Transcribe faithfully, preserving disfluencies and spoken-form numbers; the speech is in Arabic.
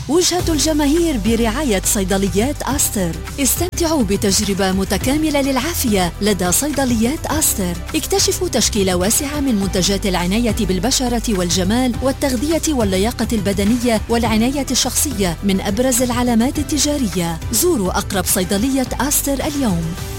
وجهة الجماهير برعاية صيدليات آستر. استمتعوا بتجربة متكاملة للعافية لدى صيدليات آستر. اكتشفوا تشكيلة واسعة من منتجات العناية بالبشرة والجمال والتغذية واللياقة البدنية والعناية الشخصية من أبرز العلامات التجارية. زوروا أقرب صيدلية آستر اليوم.